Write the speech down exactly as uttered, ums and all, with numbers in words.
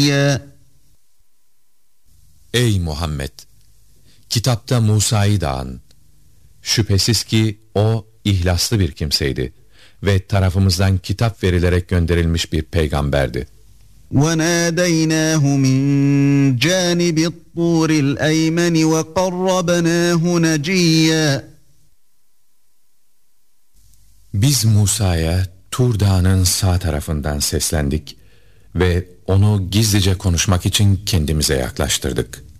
Ey Muhammed! Kitapta Musa'yı da an. Şüphesiz ki o ihlaslı bir kimseydi ve tarafımızdan kitap verilerek gönderilmiş bir peygamberdi. وَنَادَيْنَاهُ مِنْ جَانِبِ الطُّورِ الْأَيْمَنِ وَقَرَّبْنَاهُ نَجِيًّا. Biz Musa'ya Tur Dağı'nın sağ tarafından seslendik ve onu gizlice konuşmak için kendimize yaklaştırdık.